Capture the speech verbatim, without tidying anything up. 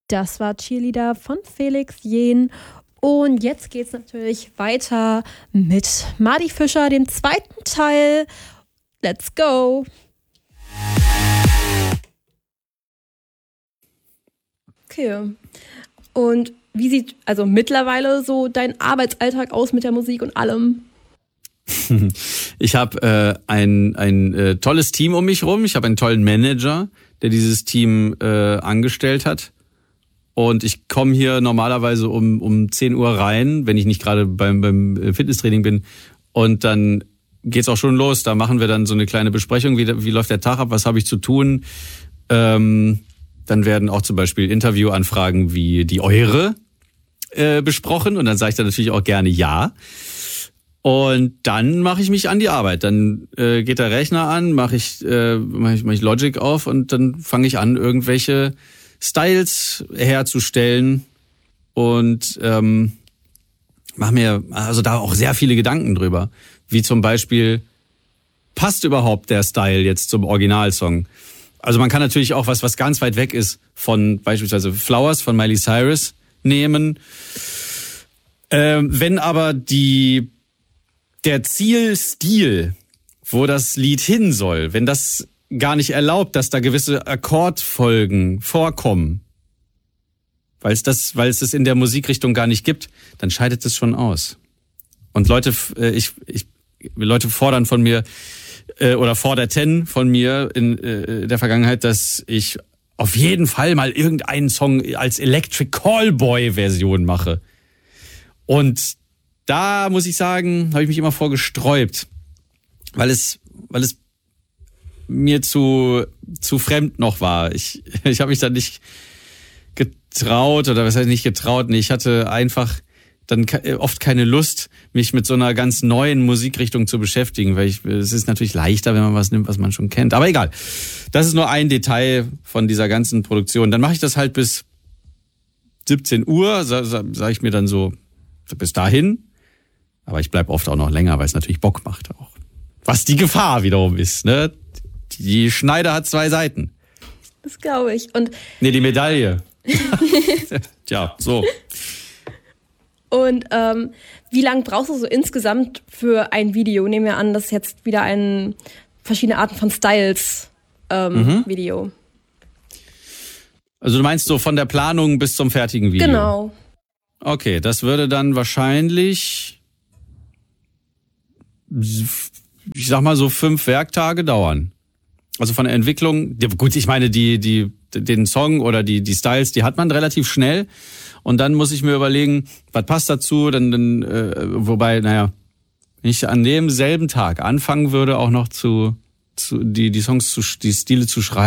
Das war Cheerleader von Felix Jähn. Und jetzt geht's natürlich weiter mit Marty Fischer, dem zweiten Teil. Let's go! Okay. Und wie sieht also mittlerweile so dein Arbeitsalltag aus mit der Musik und allem? Ich habe äh, ein, ein äh, tolles Team um mich rum. Ich habe einen tollen Manager, der dieses Team äh, angestellt hat. Und ich komme hier normalerweise um um zehn Uhr rein, wenn ich nicht gerade beim beim Fitnesstraining bin. Und dann geht's auch schon los. Da machen wir dann so eine kleine Besprechung, wie, wie läuft der Tag ab, was habe ich zu tun. Ähm, dann werden auch zum Beispiel Interviewanfragen wie die eure äh, besprochen. Und dann sage ich dann natürlich auch gerne ja. Und dann mache ich mich an die Arbeit. Dann äh, geht der Rechner an, mache ich, äh, mach ich, mach ich Logic auf und dann fange ich an, irgendwelche Styles herzustellen und ähm, mache mir also da auch sehr viele Gedanken drüber. Wie zum Beispiel, passt überhaupt der Style jetzt zum Originalsong? Also man kann natürlich auch was, was ganz weit weg ist von beispielsweise Flowers von Miley Cyrus nehmen. Ähm, wenn aber die der Zielstil, wo das Lied hin soll, wenn das gar nicht erlaubt, dass da gewisse Akkordfolgen vorkommen, weil es das, weil es das in der Musikrichtung gar nicht gibt, dann scheidet es schon aus. Und Leute, ich, ich, Leute fordern von mir äh, oder forderten von mir in äh, der Vergangenheit, dass ich auf jeden Fall mal irgendeinen Song als Electric Callboy Version mache. Und da muss ich sagen, habe ich mich immer vor gesträubt, weil es, weil es mir zu zu fremd noch war. Ich ich habe mich da nicht getraut oder was heißt nicht getraut. Nee, ich hatte einfach dann oft keine Lust, mich mit so einer ganz neuen Musikrichtung zu beschäftigen, weil ich, es ist natürlich leichter, wenn man was nimmt, was man schon kennt. Aber egal, das ist nur ein Detail von dieser ganzen Produktion. Dann mache ich das halt bis siebzehn Uhr, sage sag ich mir dann so, bis dahin. Aber ich bleib oft auch noch länger, weil es natürlich Bock macht auch. Was die Gefahr wiederum ist, ne? Die Schneider hat zwei Seiten. Das glaube ich. Und nee, die Medaille. Tja, so. Und ähm, wie lange brauchst du so insgesamt für ein Video? Nehmen wir an, das ist jetzt wieder ein verschiedene Arten von Styles ähm, mhm. Video. Also du meinst so von der Planung bis zum fertigen Video? Genau. Okay, das würde dann wahrscheinlich, ich sag mal so fünf Werktage dauern. Also von der Entwicklung, gut, ich meine, die, die, den Song oder die, die Styles, die hat man relativ schnell. Und dann muss ich mir überlegen, was passt dazu, dann, dann äh, wobei, naja, wenn ich an demselben Tag anfangen würde, auch noch zu, zu die, die Songs, zu, die Stile zu schreiben,